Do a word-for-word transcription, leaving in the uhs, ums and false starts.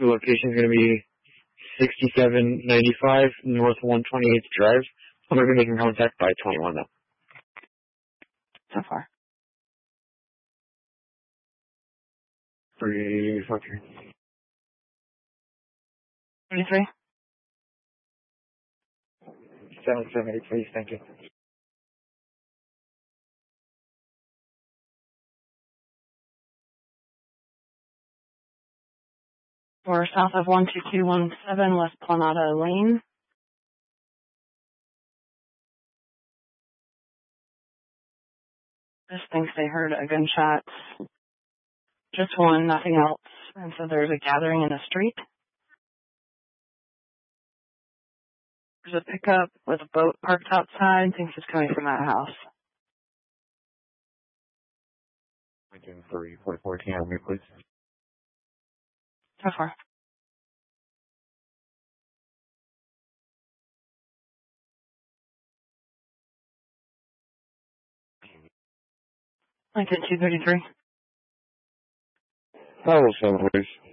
The location is going to be sixty-seven ninety-five North one twenty-eighth Drive. I'm going to be making contact by twenty-one though. So far. Three, four, three. thirty-three. Seven, seven, eight, please. Thank you. We're south of one two two one seven West Planada Lane. Just thinks they heard a gunshot. Just one, nothing else. And so there's a gathering in the street. There's a pickup with a boat parked outside. Thinks it's coming from that house. Three, four, fourteen. Help me, please. So far. Lincoln two thirty-three. Follow some, please.